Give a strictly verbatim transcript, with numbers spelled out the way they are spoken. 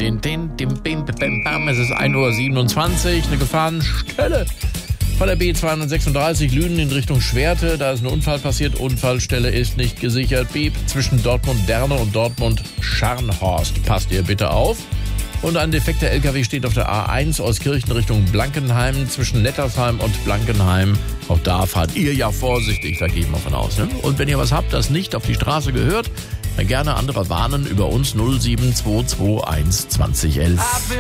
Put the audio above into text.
den, den, dem, bim, bim, bam. Es ist ein Uhr siebenundzwanzig, eine Gefahrenstelle von der B zweihundertsechsunddreißig Lünen in Richtung Schwerte. Da ist ein Unfall passiert. Unfallstelle ist nicht gesichert. Beep zwischen Dortmund-Derne und Dortmund-Scharnhorst. Passt ihr bitte auf. Und ein defekter L K W steht auf der A eins aus Kirchen Richtung Blankenheim zwischen Nettersheim und Blankenheim. Auch da fahrt ihr ja vorsichtig, da gehen wir von aus. Ne? Und wenn ihr was habt, das nicht auf die Straße gehört, dann gerne andere warnen über uns null sieben zwei zwei eins zwanzig elf.